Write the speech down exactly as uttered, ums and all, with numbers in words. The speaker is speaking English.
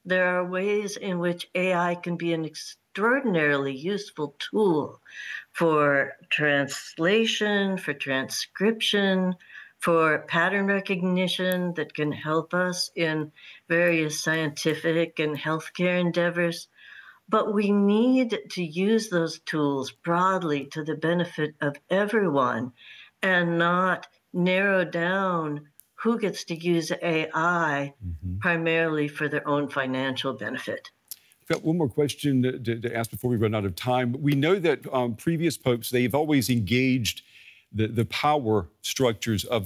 there are ways in which A I can be an extraordinarily useful tool for translation, for transcription, for pattern recognition that can help us in various scientific and healthcare endeavors. But we need to use those tools broadly to the benefit of everyone and not narrow down who gets to use A I Mhm. primarily for their own financial benefit. I've got one more question to, to, to ask before we run out of time. We know that um, previous popes, they've always engaged the, the power structures of